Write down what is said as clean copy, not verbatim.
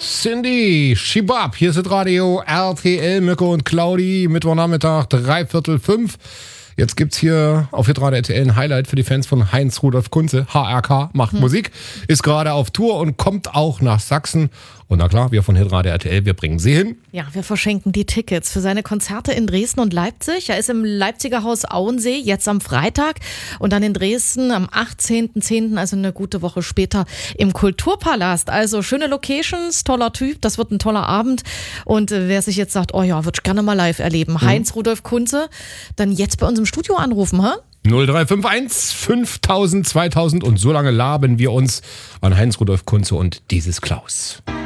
Cindy, Shibab, hier ist das Radio RTL, Mirko und Claudi, Mittwochnachmittag, 4:45. Jetzt gibt's hier auf Hitradio RTL ein Highlight für die Fans von Heinz Rudolf Kunze. HRK macht Musik, ist gerade auf Tour und kommt auch nach Sachsen. Und na klar, wir von Hitradio RTL, wir bringen sie hin. Ja, wir verschenken die Tickets für seine Konzerte in Dresden und Leipzig. Er ist im Leipziger Haus Auensee, jetzt am Freitag. Und dann in Dresden am 18.10., also eine gute Woche später, im Kulturpalast. Also schöne Locations, toller Typ, das wird ein toller Abend. Und wer sich jetzt sagt, oh ja, würde ich gerne mal live erleben, Heinz Rudolf Kunze, dann jetzt bei uns im Studio anrufen, ha? 0351 5000 2000 und so lange laben wir uns an Heinz Rudolf Kunze und dieses Klaus.